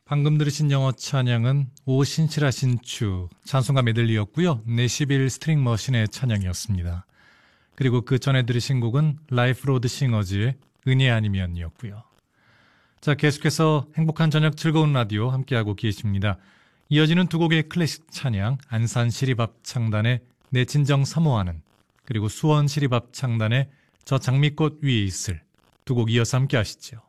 방금 들으신 영어 찬양은 오 신실하신 주 찬송가 메들리였고요. 내시빌 스트링 머신의 찬양이었습니다. 그리고 그 전에 들으신 곡은 라이프 로드 싱어즈의 은혜 아니면이었고요. 자, 계속해서 행복한 저녁 즐거운 라디오 함께하고 계십니다. 이어지는 두 곡의 클래식 찬양, 안산 시리밥창단의 내 진정 사모하는, 그리고 수원 시리밥창단의 저 장미꽃 위에 있을 두 곡 이어서 함께 하시죠.